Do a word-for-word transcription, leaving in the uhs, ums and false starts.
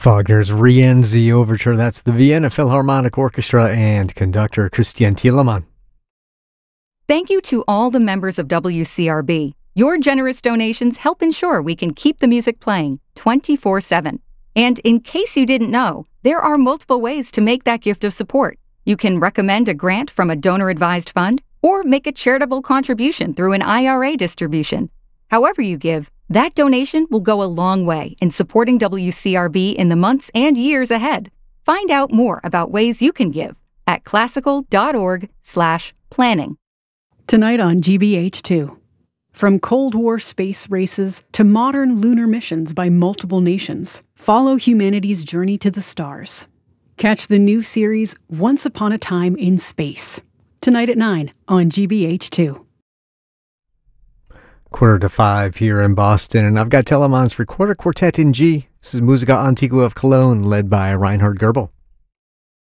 Wagner's Rienzi Overture. That's the Vienna Philharmonic Orchestra and conductor Christian Thielemann. Thank you to all the members of W C R B. Your generous donations help ensure we can keep the music playing twenty-four seven. And in case you didn't know, there are multiple ways to make that gift of support. You can recommend a grant from a donor-advised fund or make a charitable contribution through an I R A distribution. However you give, that donation will go a long way in supporting W C R B in the months and years ahead. Find out more about ways you can give at classical.org slash planning. Tonight on G B H two. From Cold War space races to modern lunar missions by multiple nations, follow humanity's journey to the stars. Catch the new series Once Upon a Time in Space. Tonight at nine on G B H two. Quarter to five here in Boston, and I've got Telemann's Recorder Quartet in G. This is Musica Antigua of Cologne, led by Reinhard Goebel.